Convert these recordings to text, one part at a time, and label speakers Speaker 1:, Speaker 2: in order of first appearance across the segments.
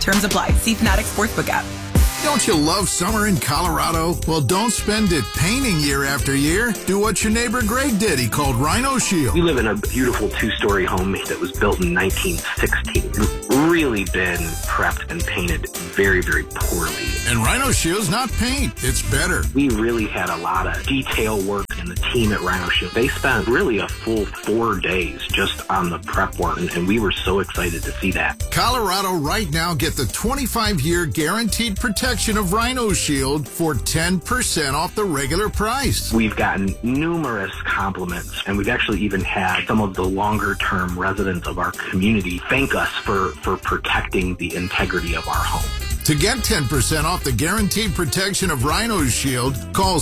Speaker 1: Terms apply. See Fanatic Sportsbook app.
Speaker 2: Don't you love summer in Colorado? Well, don't spend it painting year after year. Do what your neighbor Greg did. He called Rhino Shield.
Speaker 3: We live in a beautiful two-story home that was built in 1916. We've really been prepped and painted very, very poorly.
Speaker 2: And Rhino Shield's not paint. It's better.
Speaker 3: We really had a lot of detail work, and the team at Rhino Shield, they spent really a full 4 days just on the prep work, and we were so excited to see that.
Speaker 2: Colorado right now, get the 25-year guaranteed protection of Rhino Shield for 10% off the regular price.
Speaker 3: We've gotten numerous compliments, and we've actually even had some of the longer-term residents of our community thank us for protecting the integrity of our home.
Speaker 2: To get 10% off the guaranteed protection of Rhino Shield, call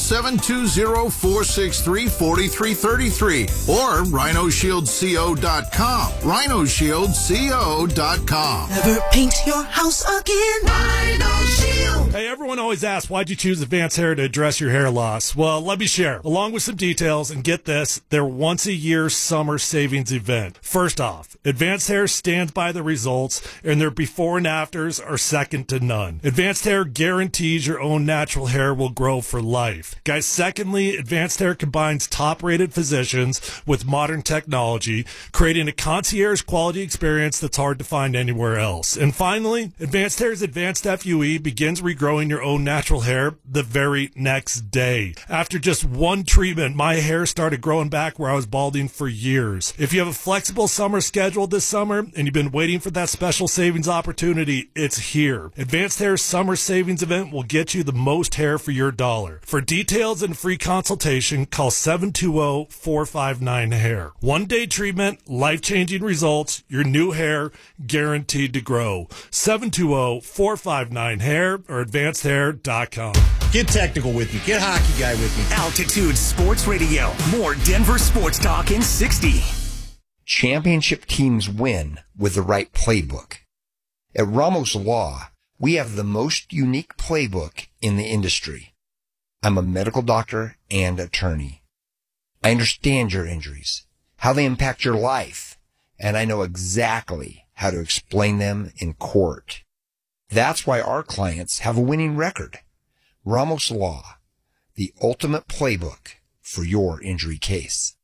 Speaker 2: 720-463-4333 or rhinoshieldco.com. rhinoshieldco.com.
Speaker 4: Never paint your house again. Rhino Shield.
Speaker 5: Hey, everyone always asks, why'd you choose Advanced Hair to address your hair loss? Well, let me share. Along with some details, and get this, their once-a-year summer savings event. First off, Advanced Hair stands by the results, and their before and afters are second to none. Advanced Hair guarantees your own natural hair will grow for life. Guys, secondly, Advanced Hair combines top-rated physicians with modern technology, creating a concierge quality experience that's hard to find anywhere else. And finally, Advanced Hair's Advanced FUE begins regrowing your own natural hair the very next day. After just one treatment, my hair started growing back where I was balding for years. If you have a flexible summer schedule this summer and you've been waiting for that special savings opportunity, it's here. Advanced Hair's summer savings event will get you the most hair for your dollar. For details and free consultation, call 720-459-HAIR. One-day treatment, life-changing results, your new hair guaranteed to grow. 720-459-HAIR or advancedhair.com.
Speaker 6: Get technical with me. Get hockey guy with me.
Speaker 7: Altitude Sports Radio. More Denver sports talk in 60.
Speaker 8: Championship teams win with the right playbook. At Ramos Law, we have the most unique playbook in the industry. I'm a medical doctor and attorney. I understand your injuries, how they impact your life, and I know exactly how to explain them in court. That's why our clients have a winning record. Ramos Law, the ultimate playbook for your injury case.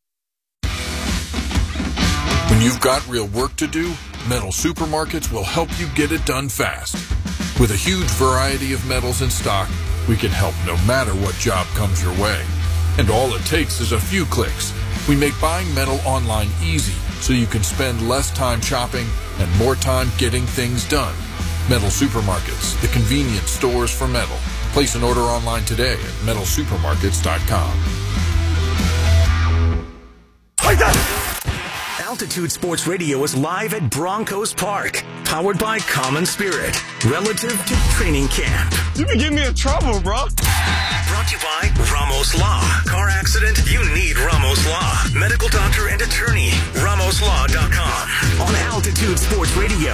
Speaker 9: When you've got real work to do, Metal Supermarkets will help you get it done fast. With a huge variety of metals in stock, we can help no matter what job comes your way. And all it takes is a few clicks. We make buying metal online easy so you can spend less time shopping and more time getting things done. Metal Supermarkets, the convenient stores for metal. Place an order online today at metalsupermarkets.com.
Speaker 7: Altitude Sports Radio is live at Broncos Park, powered by Common Spirit, relative to training camp.
Speaker 10: You can get me in trouble, bro.
Speaker 7: Brought to you by Ramos Law. Car accident? You need Ramos Law. Medical doctor and attorney. RamosLaw.com. On Altitude Sports Radio,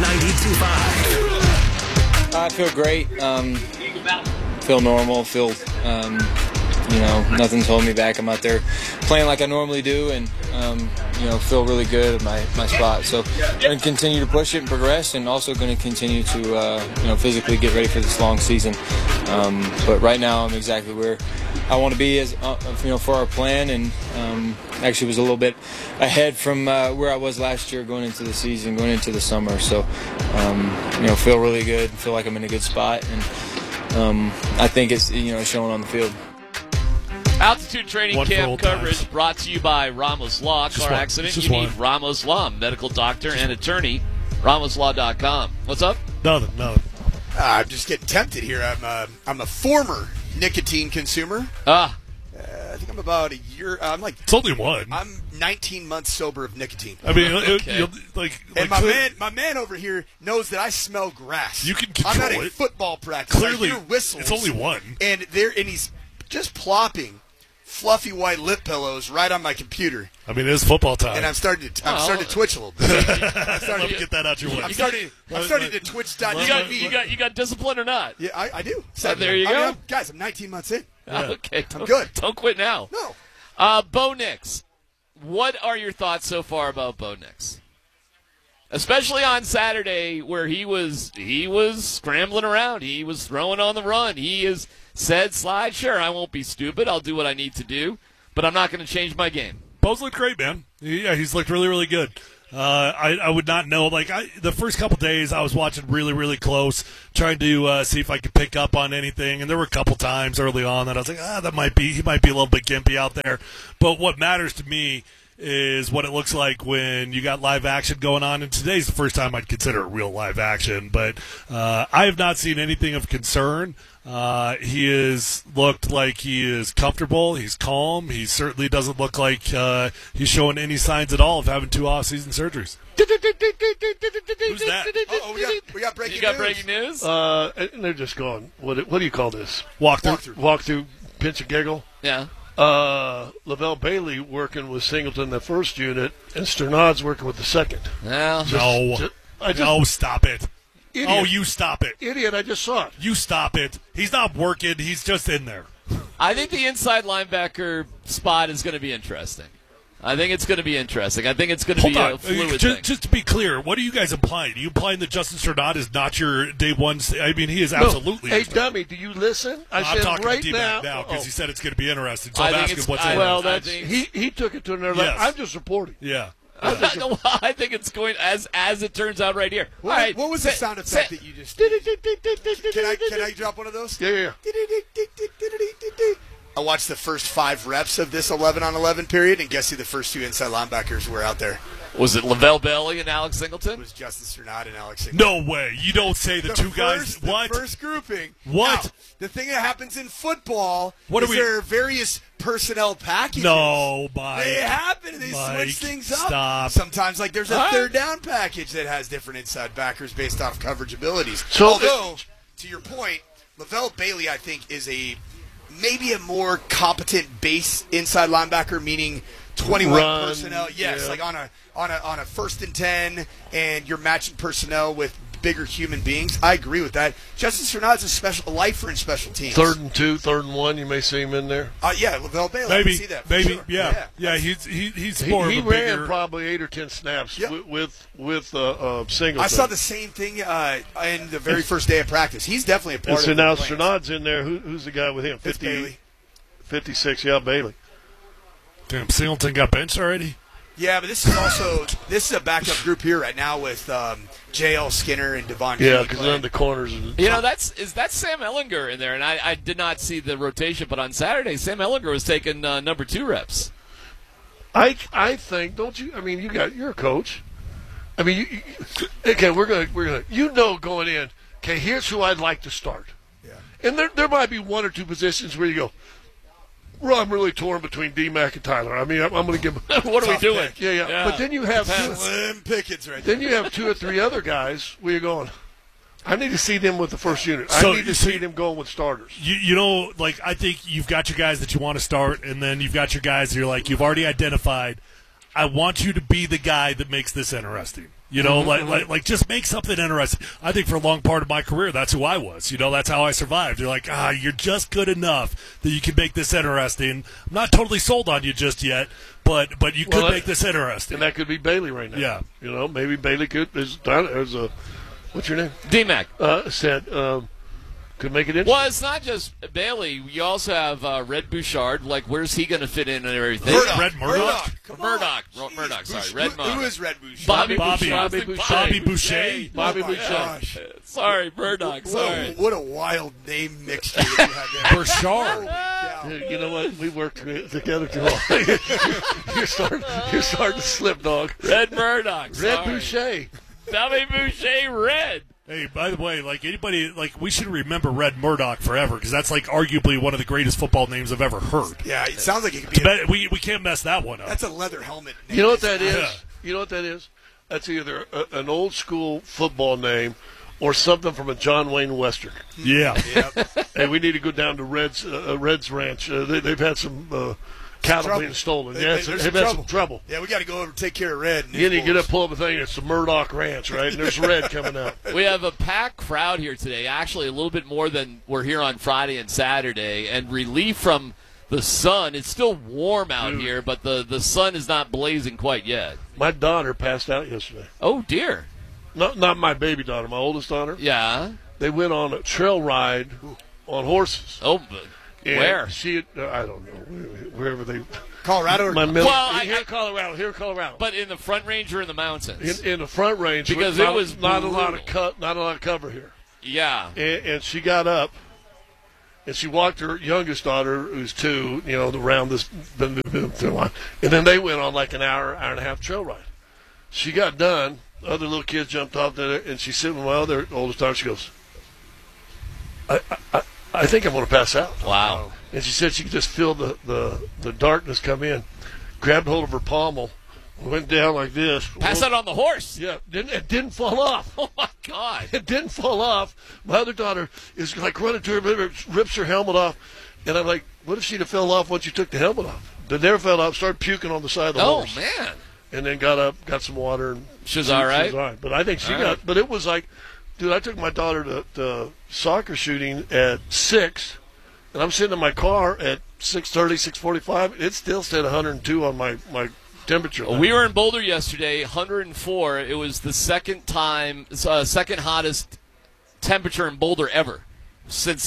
Speaker 7: 92.5.
Speaker 11: I feel great. Feel normal. Nothing's holding me back. I'm out there playing like I normally do, and feel really good at my spot. So I'm going to continue to push it and progress, and also going to continue to physically get ready for this long season. But right now I'm exactly where I want to be as for our plan, and actually was a little bit ahead from where I was last year going into the season, going into the summer. So feel really good. Feel like I'm in a good spot, and I think it's showing on the field.
Speaker 12: Altitude Training Camp coverage brought to you by Ramos Law. Car accident, you need Ramos Law, medical doctor and attorney. RamosLaw.com. What's up?
Speaker 5: Nothing.
Speaker 13: I'm just getting tempted here. I'm a former nicotine consumer. I think I'm about a year.
Speaker 5: It's only one.
Speaker 13: I'm 19 months sober of nicotine.
Speaker 5: I mean,
Speaker 12: okay.
Speaker 13: And my man over here knows that I smell grass.
Speaker 5: You can control it.
Speaker 13: I'm at a football practice.
Speaker 5: Clearly,
Speaker 13: I hear whistles.
Speaker 5: It's only one.
Speaker 13: And he's just plopping fluffy white lip pillows right on my computer.
Speaker 5: I mean, it is football time,
Speaker 13: and I'm starting to twitch a little bit.
Speaker 5: I'm starting to get that out your way.
Speaker 13: I'm starting to twitch.
Speaker 12: You got discipline or not?
Speaker 13: Yeah, I do.
Speaker 12: There you go,
Speaker 13: guys. I'm 19 months in.
Speaker 12: Yeah. Okay,
Speaker 13: I'm good.
Speaker 12: Don't quit now.
Speaker 13: No.
Speaker 12: Bo Nix, what are your thoughts so far about Bo Nix? Especially on Saturday where he was scrambling around. He was throwing on the run. He has said, slide, sure, I won't be stupid. I'll do what I need to do, but I'm not going to change my game.
Speaker 5: Bo's looked great, man. Yeah, he's looked really, really good. I would not know. The first couple days I was watching really, really close, trying to see if I could pick up on anything. And there were a couple times early on that I was like, he might be a little bit gimpy out there. But what matters to me is what it looks like when you got live action going on. And today's the first time I'd consider it real live action. But I have not seen anything of concern. He has looked like he is comfortable. He's calm. He certainly doesn't look like he's showing any signs at all of having 2 off-season surgeries.
Speaker 12: Who's that?
Speaker 13: We got breaking news.
Speaker 12: You got breaking news?
Speaker 14: And they're just going, what do you call this?
Speaker 5: Walkthrough,
Speaker 14: pinch and giggle.
Speaker 12: Yeah.
Speaker 14: Lavelle Bailey working with Singleton, the first unit, and Sternad's working with the second.
Speaker 12: Well,
Speaker 5: no, stop it.
Speaker 14: Idiot.
Speaker 5: Oh, you stop it.
Speaker 14: Idiot, I just saw it.
Speaker 5: You stop it. He's not working. He's just in there.
Speaker 12: I think the inside linebacker spot is going to be interesting. I think it's going to be interesting. I think it's going to be a fluid thing.
Speaker 5: Just to be clear, what are you guys implying? Are you implying that Justin Sternad is not your day one? I mean, he is absolutely.
Speaker 14: Hey, dummy, do you listen?
Speaker 5: I'm
Speaker 14: said
Speaker 5: talking
Speaker 14: right
Speaker 5: to
Speaker 14: now
Speaker 5: because he said it's going to be interesting. So I'm asking what's interesting.
Speaker 14: Well, he took it to another level. I'm just reporting.
Speaker 5: Yeah.
Speaker 12: I think it's going as it turns out right here.
Speaker 13: What,
Speaker 12: all right,
Speaker 13: what was the sound effect that you just did? Can I drop one of those?
Speaker 14: Yeah.
Speaker 13: I watched the first 5 reps of this 11-on-11 period, and guess who the first 2 inside linebackers were out there?
Speaker 12: Was it Lavelle Bailey and Alex Singleton?
Speaker 13: It was Justin Sternad and Alex Singleton.
Speaker 5: No way. You don't say the two guys. What?
Speaker 13: The first grouping.
Speaker 5: What?
Speaker 13: Now, the thing that happens in football
Speaker 5: is
Speaker 13: there are various personnel packages.
Speaker 5: No, Mike.
Speaker 13: They happen. They switch things up.
Speaker 5: Stop.
Speaker 13: Sometimes, there's a third down package that has different inside backers based off coverage abilities.
Speaker 14: So,
Speaker 13: although, to your point, Lavelle Bailey, I think, is maybe a more competent base inside linebacker, meaning 21 personnel. Yes,
Speaker 14: yeah.
Speaker 13: on a 1st and 10, and you're matching personnel with bigger human beings. I agree with that. Justin Sternad's a lifer in special teams.
Speaker 14: 3rd and 2, 3rd and 1, you may see him in there.
Speaker 13: Yeah, Lavelle Bailey.
Speaker 5: Maybe,
Speaker 13: I can see that.
Speaker 5: maybe,
Speaker 13: sure.
Speaker 5: yeah. He's more of a
Speaker 14: He
Speaker 5: bigger.
Speaker 14: ran probably 8 or 10 snaps with Singleton.
Speaker 13: I saw the same thing in the very first day of practice. He's definitely a part of it.
Speaker 14: So now Sternad's in there. Who's the guy with him? 50,
Speaker 13: Bailey.
Speaker 14: 56, yeah, Bailey.
Speaker 5: Damn, Singleton got benched already?
Speaker 13: Yeah, but this is a backup group here right now with J.L. Skinner and Devon.
Speaker 14: Yeah, because then the corners.
Speaker 12: Is that Sam Ellinger in there? And I did not see the rotation, but on Saturday, Sam Ellinger was taking number 2 reps.
Speaker 14: I think, don't you? I mean, you're a coach. I mean, we're gonna going in. Okay, here's who I'd like to start.
Speaker 13: Yeah,
Speaker 14: and there might be 1 or 2 positions where you go, well, I'm really torn between D-Mac and Tyler. I mean, I'm going to give him.
Speaker 12: What are we doing?
Speaker 14: Yeah. But then you have
Speaker 13: Slim Pickens right there.
Speaker 14: Then you have 2 or 3 other guys where you're going, I need to see them with the first unit.
Speaker 5: So,
Speaker 14: I need to see them going with starters.
Speaker 5: I think you've got your guys that you want to start, and then you've got your guys that you're like, you've already identified. I want you to be the guy that makes this interesting. Like just make something interesting. I think for a long part of my career, that's who I was. That's how I survived. You're like, you're just good enough that you can make this interesting. I'm not totally sold on you just yet, but you could make this interesting.
Speaker 14: And that could be Bailey right now.
Speaker 5: Yeah.
Speaker 14: Maybe Bailey could. What's your name?
Speaker 12: D-Mac.
Speaker 14: Said could make it interesting.
Speaker 12: Well, it's not just Bailey. You also have Red Bouchard. Like, where's he going to fit in and everything?
Speaker 5: Red Murdoch.
Speaker 12: Murdoch. Sorry, Red Murdoch.
Speaker 13: Who is Red Bouchard?
Speaker 12: Bobby
Speaker 5: Boucher.
Speaker 14: Bobby Boucher.
Speaker 12: Sorry, Murdoch. Sorry.
Speaker 13: What a wild name mixture you had there.
Speaker 5: Bouchard.
Speaker 14: You know what? We worked together too long. You're starting to slip, dog.
Speaker 12: Red Murdoch.
Speaker 14: Red Boucher.
Speaker 12: Bobby Boucher, Red.
Speaker 5: Hey, by the way, we should remember Red Murdoch forever because that's arguably one of the greatest football names I've ever heard.
Speaker 13: Yeah, it sounds like it could be.
Speaker 5: We can't mess that one up.
Speaker 13: That's a leather helmet name.
Speaker 14: You know what that is? Yeah. You know what that is? That's either an old school football name or something from a John Wayne Western.
Speaker 5: Yeah.
Speaker 14: Hey, we need to go down to Red's Ranch. They've had some cattle being stolen. They've had some trouble.
Speaker 13: Yeah, we got to go over and take care of Red.
Speaker 14: You need to get up, pull up a thing. It's the Murdoch Ranch, right? And there's Red coming out.
Speaker 12: We have a packed crowd here today. Actually, a little bit more than we're here on Friday and Saturday. And relief from the sun. It's still warm out here, but the sun is not blazing quite yet.
Speaker 14: My daughter passed out yesterday.
Speaker 12: Oh, dear.
Speaker 14: Not my baby daughter, my oldest daughter.
Speaker 12: Yeah.
Speaker 14: They went on a trail ride on horses.
Speaker 12: Oh, where?
Speaker 14: I don't know, wherever they.
Speaker 13: Colorado.
Speaker 14: Here, Colorado.
Speaker 12: But in the Front Range or in the mountains?
Speaker 14: In the Front Range,
Speaker 12: because
Speaker 14: it
Speaker 12: was
Speaker 14: was not a lot of cover here.
Speaker 12: Yeah.
Speaker 14: And she got up, and she walked her youngest daughter, who's 2, around this, and then they went on like an hour and a half trail ride. She got done. Other little kids jumped off there, and she's sitting with my other oldest daughter. She goes, I think I'm going to pass out.
Speaker 12: Wow.
Speaker 14: And she said she could just feel the darkness come in. Grabbed hold of her pommel, went down like this.
Speaker 12: Pass out on the horse.
Speaker 14: Yeah, it didn't fall off.
Speaker 12: Oh, my God.
Speaker 14: It didn't fall off. My other daughter is like running to her, rips her helmet off. And I'm like, what if she'd have fell off once you took the helmet off? They never fell off, started puking on the side of the horse.
Speaker 12: Oh, man.
Speaker 14: And then got up, got some water. And
Speaker 12: she was all right?
Speaker 14: She was all right. But I think but it was like, dude, I took my daughter to soccer shooting at 6, and I'm sitting in my car at 6:30, 6:45. It still stayed 102 on my temperature.
Speaker 12: We were in Boulder yesterday, 104. It was the second hottest temperature in Boulder ever since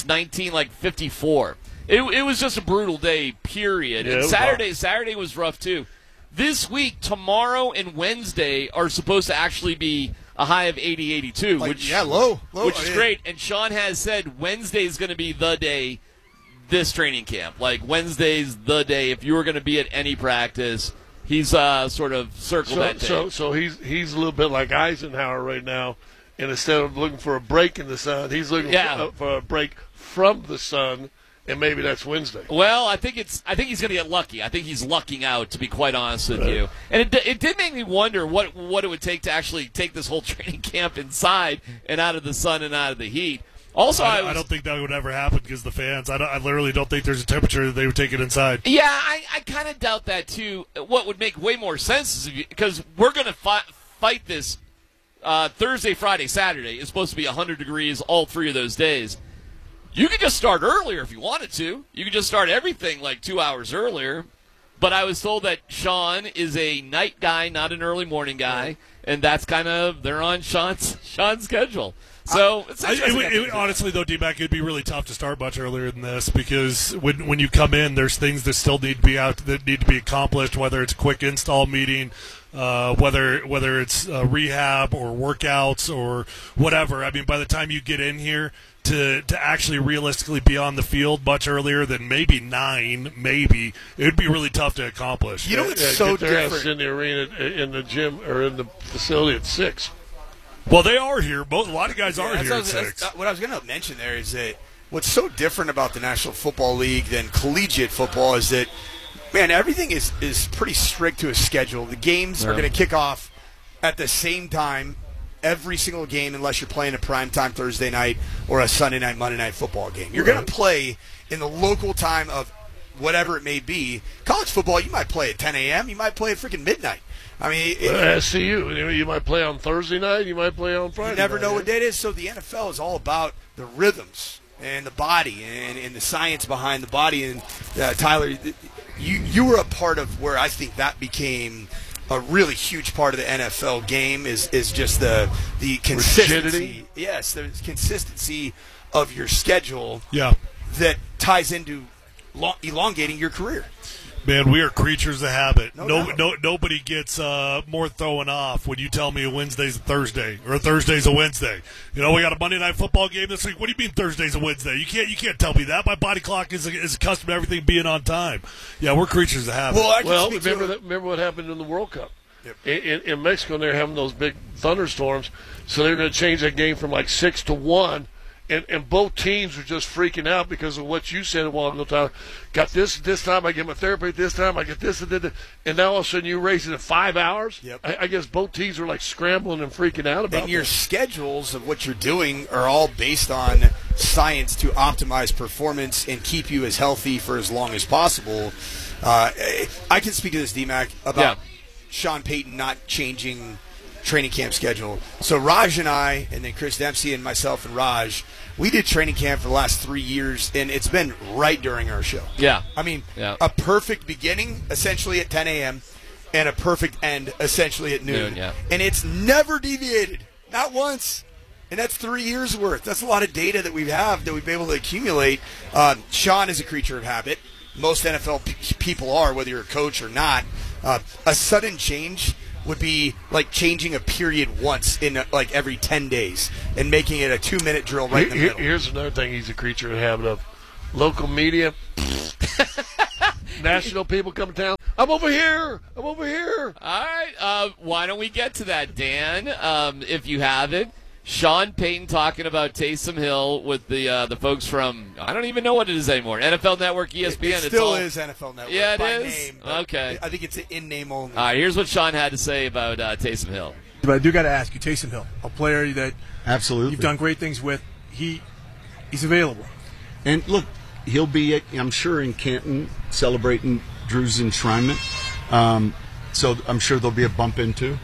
Speaker 12: 1954. It was just a brutal day, period.
Speaker 14: Yeah,
Speaker 12: and Saturday was rough too. This week, tomorrow and Wednesday are supposed to actually be a high of 80, 82,
Speaker 13: low,
Speaker 12: which is great. And Sean has said Wednesday is going to be the day this training camp. Like, Wednesday's the day. If you were going to be at any practice, he's sort of circled that day.
Speaker 14: So he's a little bit like Eisenhower right now, and instead of looking for a break in the sun, he's looking for a break from the sun. And maybe that's Wednesday.
Speaker 12: Well, I think he's going to get lucky. I think he's lucking out, to be quite honest with you. And it did make me wonder what it would take to actually take this whole training camp inside and out of the sun and out of the heat. Also,
Speaker 5: I don't think that would ever happen because the fans. I literally don't think there's a temperature that they would take it inside.
Speaker 12: Yeah, I kind of doubt that too. What would make way more sense is because we're going to fight this Thursday, Friday, Saturday. It's supposed to be 100 degrees all 3 of those days. You could just start earlier if you wanted to. You could just start everything like 2 hours earlier. But I was told that Sean is a night guy, not an early morning guy, and that's kind of they're on Sean's schedule. So it's
Speaker 5: honestly, though, D-Mac, it'd be really tough to start much earlier than this because when you come in, there's things that still need to be that need to be accomplished. Whether it's a quick install meeting, whether it's rehab or workouts or whatever. I mean, by the time you get in here. To actually realistically be on the field much earlier than maybe 9, it would be really tough to accomplish.
Speaker 13: You know what's so different
Speaker 14: in the arena, in the gym, or in the facility at 6.
Speaker 5: Well, they are here. A lot of guys are here at 6.
Speaker 13: What I was going to mention there is that what's so different about the National Football League than collegiate football is that, man, everything is pretty strict to a schedule. The games are going to kick off at the same time. Every single game, unless you're playing a primetime Thursday night or a Sunday night, Monday night football game. You're going to play in the local time of whatever it may be. College football, you might play at 10 a.m., you might play at freaking midnight. I mean,
Speaker 14: SCU, you might play on Thursday night, you might play on Friday night.
Speaker 13: You never know what day it is. So the NFL is all about the rhythms and the body and the science behind the body. And Tyler, you were a part of where I think that became a really huge part of the NFL game is just the consistency.
Speaker 14: Rigidity.
Speaker 13: Yes, the consistency of your schedule.
Speaker 5: Yeah, that
Speaker 13: ties into elongating your career.
Speaker 5: Man, we are creatures of habit.
Speaker 13: No,
Speaker 5: nobody gets more throwing off when you tell me a Wednesday's a Thursday or a Thursday's a Wednesday. We got a Monday night football game this week. What do you mean Thursday's a Wednesday? You can't tell me that. My body clock is accustomed to everything being on time. Yeah, we're creatures of habit.
Speaker 14: Well, remember what happened in the World Cup? Yep. In Mexico, they're having those big thunderstorms, so they're going to change that game from like 6 to 1. And both teams were just freaking out because of what you said a while ago, Tyler. Got this time, I get my therapy. This time, I get this. And now all of a sudden you raise it to 5 hours?
Speaker 13: Yep.
Speaker 14: I guess both teams are like scrambling and freaking out about it.
Speaker 13: And your schedules of what you're doing are all based on science to optimize performance and keep you as healthy for as long as possible. I can speak to this, D-Mac, about Sean Payton not changing training camp schedule. So Raj and I, and then Chris Dempsey and myself and Raj, we did training camp for the last 3 years, and it's been right during our show.
Speaker 12: Yeah.
Speaker 13: I mean, a perfect beginning, essentially at 10 a.m., and a perfect end essentially at noon.
Speaker 12: Yeah.
Speaker 13: And it's never deviated. Not once. And that's 3 years worth. That's a lot of data that we have that we've been able to accumulate. Sean is a creature of habit. Most NFL people are, whether you're a coach or not. A sudden change would be like changing a period once in like every 10 days and making it a 2-minute drill right in the middle.
Speaker 14: Here's another thing he's a creature of habit of. Local media. National people come to town. I'm over here. I'm over here.
Speaker 12: All right. Why don't we get to that, Dan, if you have it. Sean Payton talking about Taysom Hill with the folks from, I don't even know what it is anymore, NFL Network, ESPN.
Speaker 13: It still is NFL Network.
Speaker 12: Yeah, it
Speaker 13: by
Speaker 12: is?
Speaker 13: Name,
Speaker 12: okay.
Speaker 13: I think it's an in-name only.
Speaker 12: All right, here's what Sean had to say about Taysom Hill.
Speaker 15: But I do got to ask you, Taysom Hill, a player that
Speaker 16: absolutely
Speaker 15: you've done great things with, he's available.
Speaker 16: And look, he'll be, I'm sure, in Canton celebrating Drew's enshrinement. So I'm sure there'll be a bump into.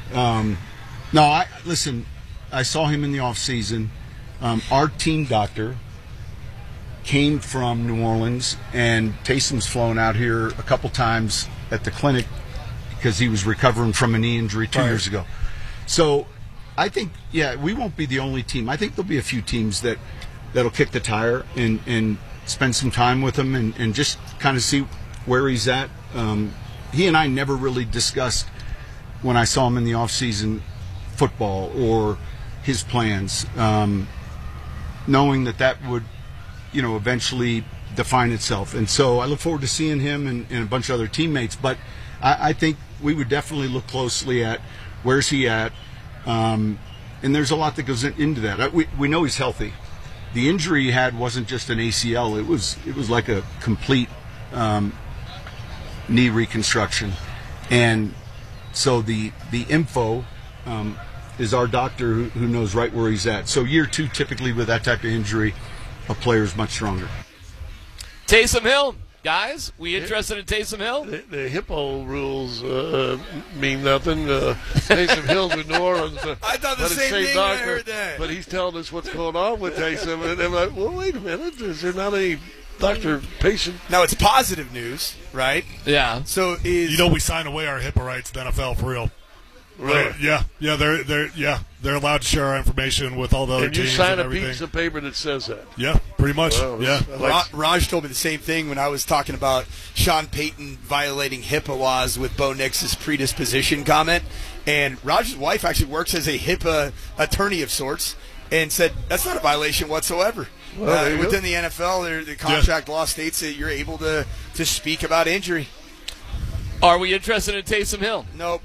Speaker 16: Listen, I saw him in the offseason. Our team doctor came from New Orleans, and Taysom's flown out here a couple times at the clinic because he was recovering from a knee injury 2 years ago. So I think, we won't be the only team. I think there'll be a few teams that'll kick the tire and spend some time with him and just kind of see where he's at. He and I never really discussed, when I saw him in the offseason, football or his plans, knowing that would, eventually define itself. And so I look forward to seeing him and a bunch of other teammates. But I think we would definitely look closely at where's he at. And there's a lot that goes into that. We know he's healthy. The injury he had wasn't just an ACL. It was like a complete knee reconstruction. And so the info is our doctor who knows right where he's at. So year 2, typically with that type of injury, a player is much stronger.
Speaker 12: Taysom Hill, guys, we interested in Taysom Hill?
Speaker 14: The hippo rules mean nothing. Taysom Hill's in New Orleans.
Speaker 13: I thought the same thing when I heard that.
Speaker 14: But he's telling us what's going on with Taysom. And I'm like, well, wait a minute. Is there not any doctor-patient?
Speaker 13: Now, it's positive news, right?
Speaker 12: Yeah.
Speaker 13: So
Speaker 5: we sign away our HIPAA rights to NFL for real.
Speaker 14: Right.
Speaker 5: They're allowed to share our information with all the other
Speaker 14: teams. And you sign a piece of paper that says that.
Speaker 5: Yeah, pretty much.
Speaker 14: Well,
Speaker 13: Raj told me the same thing when I was talking about Sean Payton violating HIPAA laws with Bo Nix's predisposition comment. And Raj's wife actually works as a HIPAA attorney of sorts and said that's not a violation whatsoever. Within the NFL, the contract law states that you're able to speak about injury.
Speaker 12: Are we interested in Taysom Hill?
Speaker 13: Nope.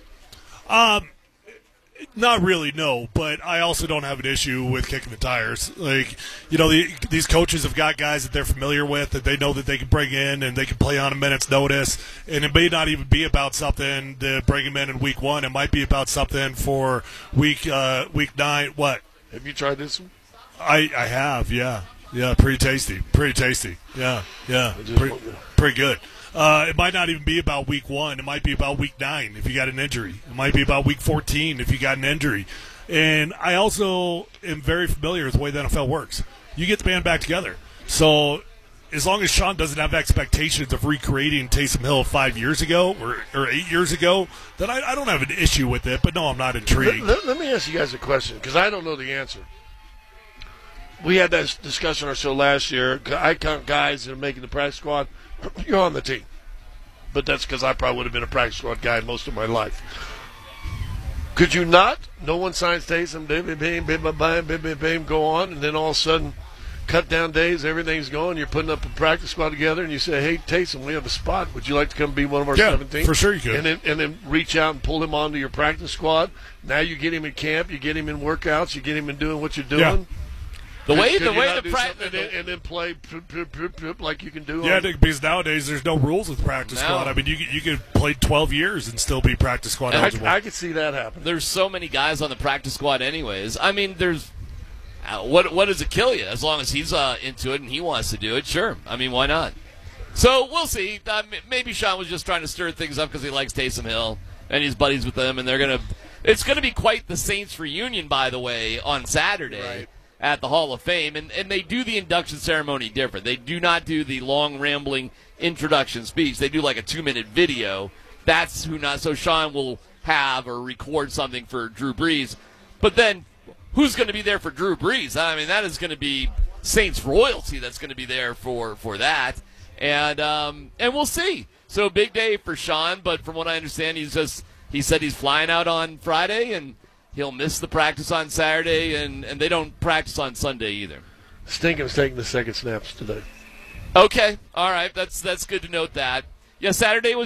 Speaker 5: Not really, no. But I also don't have an issue with kicking the tires. Like, these coaches have got guys that they're familiar with that they know that they can bring in and they can play on a minute's notice. And it may not even be about something to bring them in week 1. It might be about something for week 9. What?
Speaker 14: Have you tried this one?
Speaker 5: I have, yeah. Yeah, pretty tasty. Yeah. Pretty good. It might not even be about week 1. It might be about week 9 if you got an injury. It might be about week 14 if you got an injury. And I also am very familiar with the way the NFL works. You get the band back together. So as long as Sean doesn't have expectations of recreating Taysom Hill 5 years ago or 8 years ago, then I don't have an issue with it. But no, I'm not intrigued.
Speaker 14: Let me ask you guys a question because I don't know the answer. We had that discussion on our show last year. I count guys that are making the practice squad. You're on the team. But that's because I probably would have been a practice squad guy most of my life. Could you not? No one signs Taysom, go on, and then all of a sudden, cut down days, everything's going, you're putting up a practice squad together, and you say, hey, Taysom, we have a spot. Would you like to come be one of our 17?
Speaker 5: For sure you could.
Speaker 14: And then reach out and pull him onto your practice squad. Now you get him in camp, you get him in workouts, you get him in doing what you're doing.
Speaker 5: Yeah.
Speaker 12: The way the practice
Speaker 14: and then play like you can do.
Speaker 5: Yeah, because nowadays there's no rules with practice squad. I mean, you could play 12 years and still be practice squad eligible.
Speaker 14: I could see that happen.
Speaker 12: There's so many guys on the practice squad, anyways. I mean, there's what does it kill you? As long as he's into it and he wants to do it, sure. I mean, why not? So we'll see. Maybe Sean was just trying to stir things up because he likes Taysom Hill and he's buddies with them, and it's gonna be quite the Saints reunion, by the way, on Saturday.
Speaker 13: Right.
Speaker 12: At the Hall of Fame, and they do the induction ceremony different. They do not do the long, rambling introduction speech. They do like a 2-minute video that's who not. So Sean will have or record something for Drew Brees. But then who's going to be there for Drew Brees? I mean, that is going to be Saints royalty that's going to be there for that. And we'll see. So big day for Sean, but from what I understand, he said he's flying out on Friday, and he'll miss the practice on Saturday, and they don't practice on Sunday either.
Speaker 14: Stinkin's taking the second snaps today.
Speaker 12: Okay, all right, that's good to note that. Yeah, Saturday was